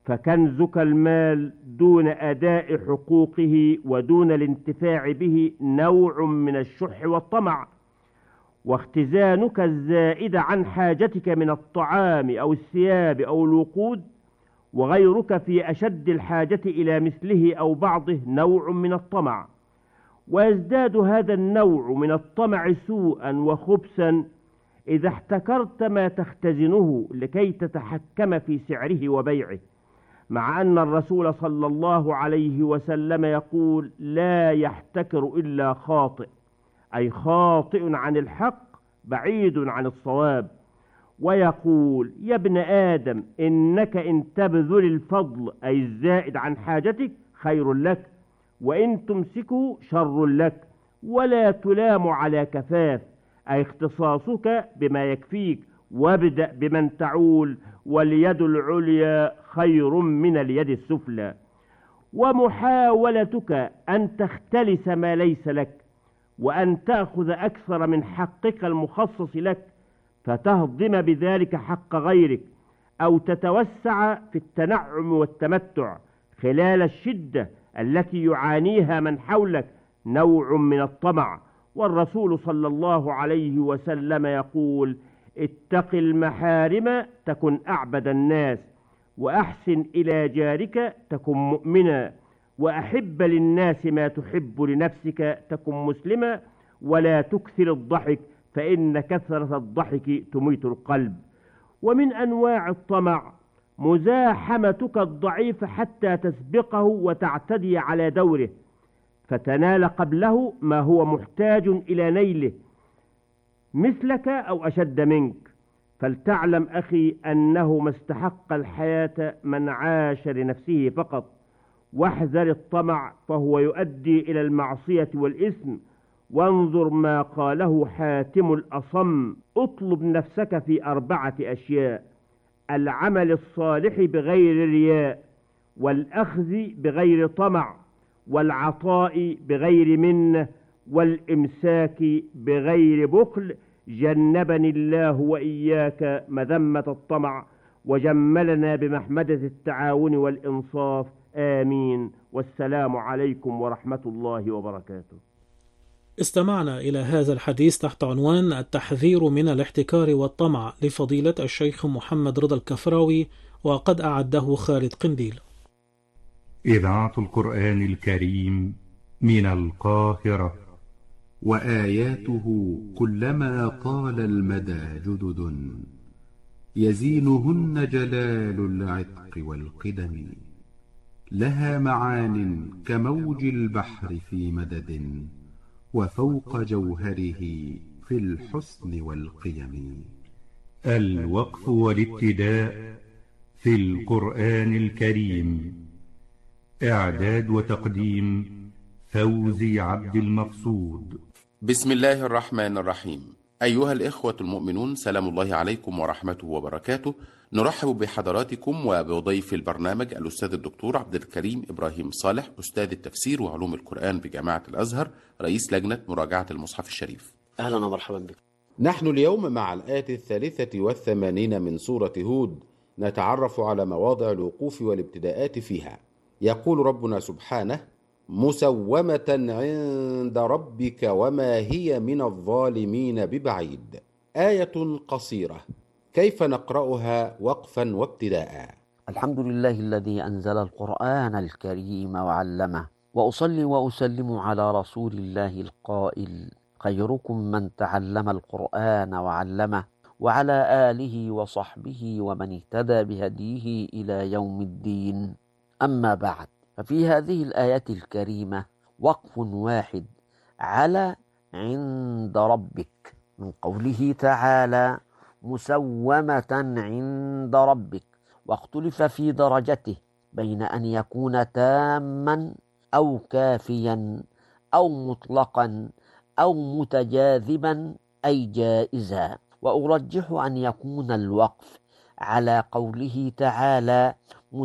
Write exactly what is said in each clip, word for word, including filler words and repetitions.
فكنزك المال دون أداء حقوقه ودون الانتفاع به نوع من الشح والطمع. واختزانك الزائد عن حاجتك من الطعام أو الثياب أو الوقود وغيرك في أشد الحاجة إلى مثله أو بعضه نوع من الطمع. ويزداد هذا النوع من الطمع سوءا وخبثا إذا احتكرت ما تختزنه لكي تتحكم في سعره وبيعه، مع أن الرسول صلى الله عليه وسلم يقول: لا يحتكر إلا خاطئ، أي خاطئ عن الحق بعيد عن الصواب. ويقول: يا ابن آدم، إنك إن تبذل الفضل أي الزائد عن حاجتك خير لك، وإن تمسكه شر لك، ولا تلام على كفاف، أي اختصاصك بما يكفيك، وابدأ بمن تعول، واليد العليا خير من اليد السفلى. ومحاولتك أن تختلس ما ليس لك، وأن تأخذ أكثر من حقك المخصص لك فتهضم بذلك حق غيرك، أو تتوسع في التنعم والتمتع خلال الشدة التي يعانيها من حولك نوع من الطمع. والرسول صلى الله عليه وسلم يقول: اتق المحارم تكن أعبد الناس، وأحسن إلى جارك تكن مؤمنا، وأحب للناس ما تحب لنفسك تكن مسلما، ولا تكثر الضحك فإن كثرة الضحك تميت القلب. ومن أنواع الطمع مزاحمتك الضعيف حتى تسبقه وتعتدي على دوره فتنال قبله ما هو محتاج إلى نيله مثلك أو أشد منك. فلتعلم أخي أنه ما استحق الحياة من عاش لنفسه فقط. واحذر الطمع فهو يؤدي إلى المعصية والإثم. وانظر ما قاله حاتم الأصم: اطلب نفسك في أربعة أشياء: العمل الصالح بغير رياء، والأخذ بغير طمع، والعطاء بغير منة، والإمساك بغير بخل. جنبني الله وإياك مذمة الطمع، وجملنا بمحمدة التعاون والإنصاف. آمين. والسلام عليكم ورحمة الله وبركاته. استمعنا إلى هذا الحديث تحت عنوان التحذير من الاحتكار والطمع لفضيلة الشيخ محمد رضا الكفراوي، وقد أعده خالد قنديل. إذاعة القرآن الكريم من القاهرة. وآياته كلما طال المدى جدد، يزينهن جلال العتق والقدم. لها معان كموج البحر في مدد، وفوق جوهره في الحسن والقيم. الوقف والابتداء في القرآن الكريم. إعداد وتقديم فوزي عبد المقصود. بسم الله الرحمن الرحيم. أيها الإخوة المؤمنون، سلام الله عليكم ورحمته وبركاته. نرحب بحضراتكم وبضيف البرنامج الأستاذ الدكتور عبد الكريم إبراهيم صالح، أستاذ التفسير وعلوم القرآن بجامعة الأزهر، رئيس لجنة مراجعة المصحف الشريف. أهلا ومرحبا بكم. نحن اليوم مع الآية الثالثة والثمانين من سورة هود، نتعرف على مواضع الوقوف والابتداءات فيها. يقول ربنا سبحانه: مسومة عند ربك وما هي من الظالمين ببعيد. آية قصيرة، كيف نقرأها وقفا وابتداء؟ الحمد لله الذي أنزل القرآن الكريم وعلمه، وأصلي وأسلم على رسول الله القائل: خيركم من تعلم القرآن وعلمه، وعلى آله وصحبه ومن اهتدى بهديه إلى يوم الدين. أما بعد، ففي هذه الآية الكريمة وقف واحد على عند ربك، من قوله تعالى: مسومة عند ربك، واختلف في درجته بين أن يكون تاما أو كافيا أو مطلقا أو متجاذبا أي جائزا. وأرجح أن يكون الوقف على قوله تعالى: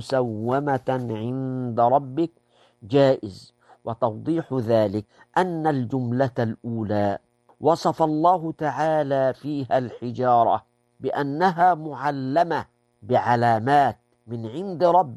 مسومة عند ربك جائز. وتوضيح ذلك أن الجملة الأولى وصف الله تعالى فيها الحجارة بأنها معلمة بعلامات من عند رب